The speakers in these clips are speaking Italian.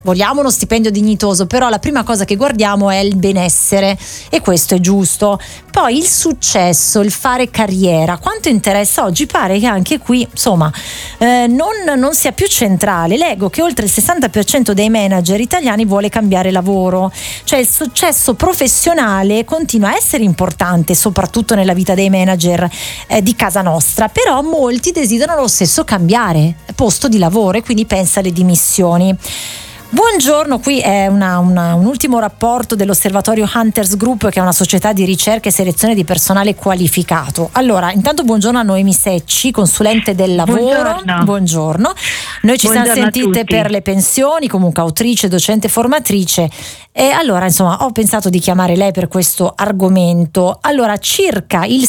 vogliamo uno stipendio dignitoso, però la prima cosa che guardiamo è il benessere, e questo è giusto. Poi il successo, il fare carriera, quanto interessa oggi? Pare che anche qui insomma non sia più centrale. Leggo che oltre il 60% dei manager italiani vuole cambiare lavoro, cioè il successo professionale continua a essere importante soprattutto nella vita dei manager di casa nostra, però molti desiderano lo stesso cambiare posto di lavoro e quindi pensa alle dimissioni. Buongiorno, qui è un ultimo rapporto dell'osservatorio Hunters Group, che è una società di ricerca e selezione di personale qualificato. Allora, intanto buongiorno a Noemi Secci, consulente del lavoro. Buongiorno. Noi ci siamo sentite per le pensioni, comunque autrice, docente, formatrice, e allora insomma ho pensato di chiamare lei per questo argomento. Allora, circa il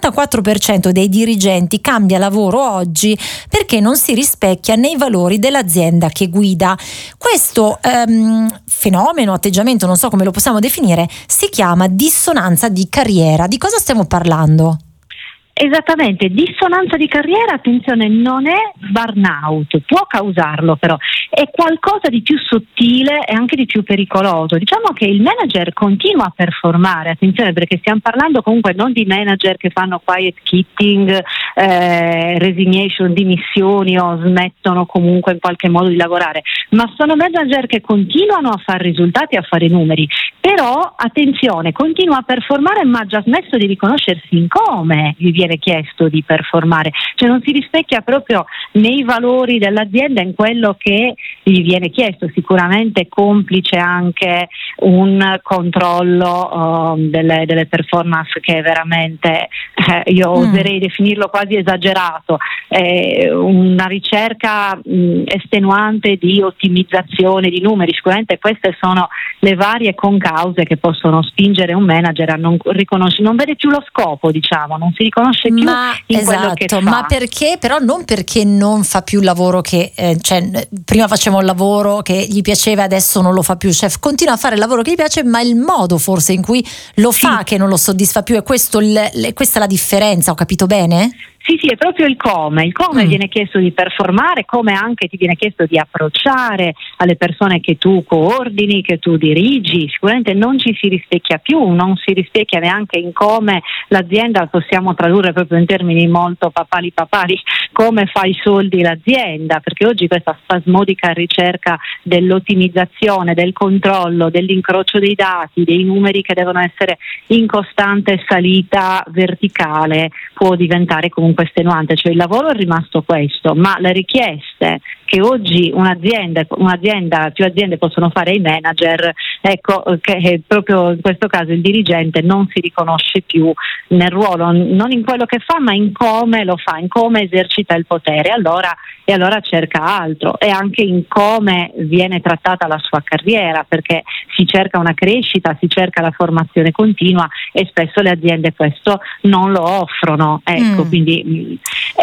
64% dei dirigenti cambia lavoro oggi perché non si rispecchia nei valori dell'azienda che guida. Questo fenomeno, atteggiamento, non so come lo possiamo definire, si chiama dissonanza di carriera. Di cosa stiamo parlando? Esattamente, dissonanza di carriera, attenzione, non è burnout, può causarlo però, è qualcosa di più sottile e anche di più pericoloso. Diciamo che il manager continua a performare, attenzione, perché stiamo parlando comunque non di manager che fanno quiet quitting, resignation, dimissioni o smettono comunque in qualche modo di lavorare, ma sono manager che continuano a fare risultati, a fare numeri, però attenzione, continua a performare ma ha già smesso di riconoscersi in come gli viene chiesto di performare, cioè non si rispecchia proprio nei valori dell'azienda, in quello che gli viene chiesto. Sicuramente complice anche un controllo delle performance che è veramente io oserei definirlo quasi esagerato, una ricerca estenuante di ottimizzazione di numeri. Sicuramente queste sono le varie concause che possono spingere un manager a non vede più lo scopo, diciamo, non si riconosce più in quello che fa. Ma perché? Però non perché non fa più il lavoro che prima faceva un lavoro che gli piaceva, adesso non lo fa più, cioè continua a fare il lavoro che gli piace, ma il modo forse in cui lo fa che non lo soddisfa più, e questa è la differenza, ho capito bene? Sì, è proprio il come viene chiesto di performare, come anche ti viene chiesto di approcciare alle persone che tu coordini, che tu dirigi. Sicuramente non ci si rispecchia più, non si rispecchia neanche in come l'azienda, possiamo tradurre proprio in termini molto papali, come fa i soldi l'azienda, perché oggi questa spasmodica ricerca dell'ottimizzazione, del controllo, dell'incrocio dei dati, dei numeri che devono essere in costante salita verticale può diventare comunque estenuante. Cioè il lavoro è rimasto questo, ma le richieste che oggi un'azienda, più aziende possono fare ai manager, ecco che proprio in questo caso il dirigente non si riconosce più nel ruolo, non in quello che fa, ma in come lo fa, in come esercita il potere, e allora cerca altro, e anche in come viene trattata la sua carriera, perché si cerca una crescita, si cerca la formazione continua, e spesso le aziende questo non lo offrono, ecco. Quindi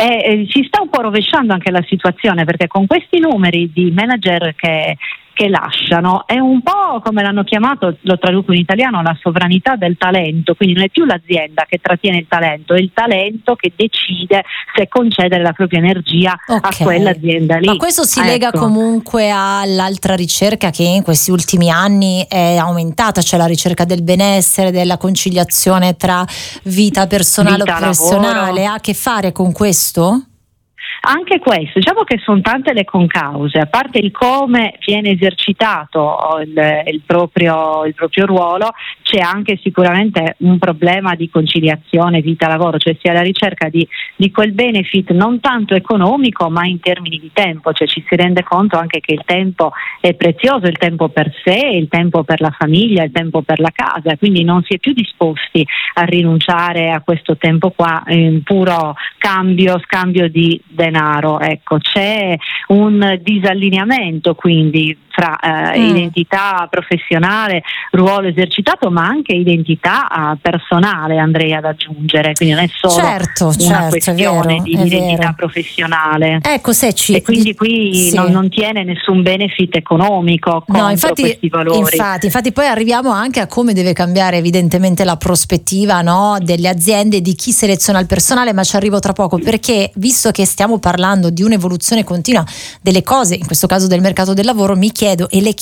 si sta un po' rovesciando anche la situazione, perché con questi numeri di manager che lasciano è un po' come l'hanno chiamato, lo traduco in italiano, la sovranità del talento. Quindi non è più l'azienda che trattiene il talento, è il talento che decide se concedere la propria energia a quell'azienda lì. Ma questo si lega comunque all'altra ricerca che in questi ultimi anni è aumentata, cioè la ricerca del benessere, della conciliazione tra vita personale e professionale. Ha a che fare con questo? Anche questo, diciamo che sono tante le concause, a parte il come viene esercitato il proprio ruolo, c'è anche sicuramente un problema di conciliazione vita-lavoro, cioè si è alla ricerca di quel benefit non tanto economico ma in termini di tempo, cioè ci si rende conto anche che il tempo è prezioso, il tempo per sé, il tempo per la famiglia, il tempo per la casa, quindi non si è più disposti a rinunciare a questo tempo qua in puro scambio di denaro. Ecco, c'è un disallineamento quindi fra identità professionale, ruolo esercitato, ma anche identità personale, andrei ad aggiungere, quindi non è solo una questione di identità professionale. Ecco, e quindi qui non tiene nessun benefit economico contro questi valori. Infatti poi arriviamo anche a come deve cambiare evidentemente la prospettiva, no, delle aziende, di chi seleziona il personale, ma ci arrivo tra poco, perché visto che stiamo parlando di un'evoluzione continua delle cose, in questo caso del mercato del lavoro, mi chiedo e le